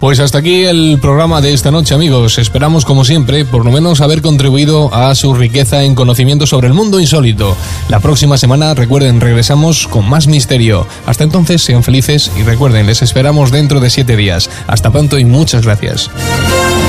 Pues hasta aquí el programa de esta noche, amigos. Esperamos, como siempre, por lo menos haber contribuido a su riqueza en conocimiento sobre el mundo insólito. La próxima semana, recuerden, regresamos con más misterio. Hasta entonces, sean felices y recuerden, les esperamos dentro de 7 días. Hasta pronto y muchas gracias.